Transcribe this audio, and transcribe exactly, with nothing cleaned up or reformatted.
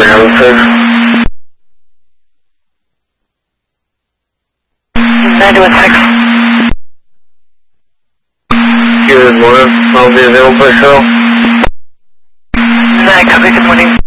altitude. ninety one six. Good morning. I'll be available for show. nine, copy, good morning.